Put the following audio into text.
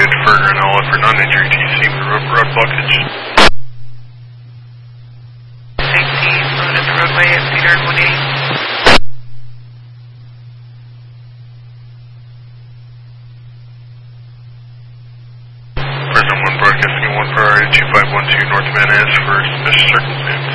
located for Granola for non-injury TC with road blockage. Safety, load at the roadway at Cedar and 180. Broadcasting 1 priority 2512 North Van Ness for suspicious circumstance.